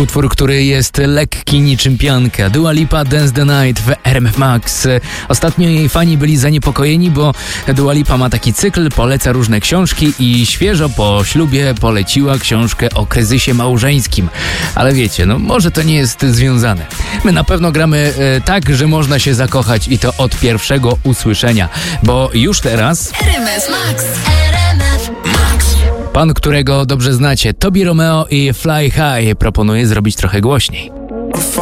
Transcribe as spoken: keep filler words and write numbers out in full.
Utwór, który jest lekki niczym pianka. Dua Lipa, Dance the Night w R M F Max. Ostatnio jej fani byli zaniepokojeni, bo Dua Lipa ma taki cykl, poleca różne książki i świeżo po ślubie poleciła książkę o kryzysie małżeńskim. Ale wiecie, no może to nie jest związane. My na pewno gramy e, tak, że można się zakochać i to od pierwszego usłyszenia, bo już teraz R M F Max. R M F Max. pan, którego dobrze znacie, Tobi Romeo i Fly High, proponuje zrobić trochę głośniej.